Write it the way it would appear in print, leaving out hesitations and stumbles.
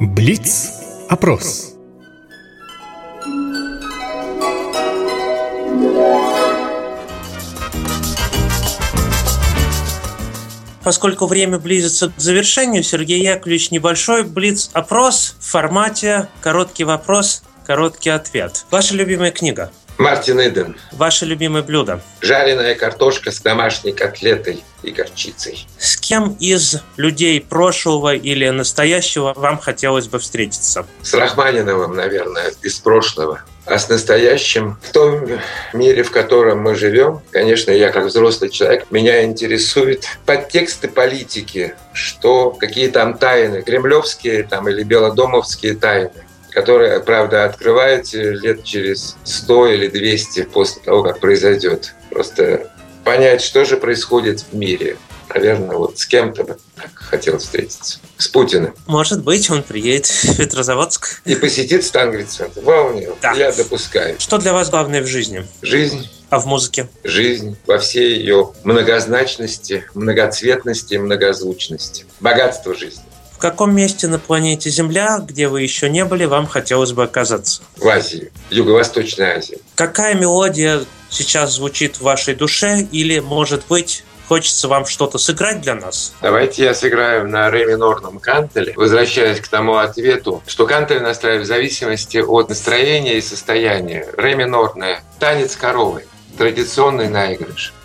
Блиц-опрос. Поскольку время близится к завершению, Сергей Яковлевич, небольшой блиц-опрос в формате «Короткий вопрос, короткий ответ». Ваша любимая книга? Мартин Иден. Ваше любимое блюдо? Жареная картошка с домашней котлетой и горчицей. С кем из людей прошлого или настоящего вам хотелось бы встретиться? С Рахманиновым, наверное, из прошлого. А с настоящим, в том мире, в котором мы живем, конечно, я как взрослый человек, меня интересуют подтексты политики, что какие там тайны, кремлевские там, или белодомовские тайны, которые, правда, открываются лет через 100 или 200 после того, как произойдет. Просто понять, что же происходит в мире. Наверное, вот с кем-то бы хотел встретиться. С Путиным. Может быть, он приедет в Петрозаводск. И посетит Стангрид-центр. Вполне. Да. Я допускаю. Что для вас главное в жизни? Жизнь. А в музыке? Жизнь во всей ее многозначности, многоцветности, многозвучности. Богатство жизни. В каком месте на планете Земля, где вы еще не были, вам хотелось бы оказаться? В Азии, Юго-Восточной Азии. Какая мелодия сейчас звучит в вашей душе? Или, может быть, хочется вам что-то сыграть для нас? Давайте я сыграю на ре минорном кантеле, возвращаясь к тому ответу, что кантель настраивает в зависимости от настроения и состояния. Ре минорное. Танец коровы. Традиционный наигрыш.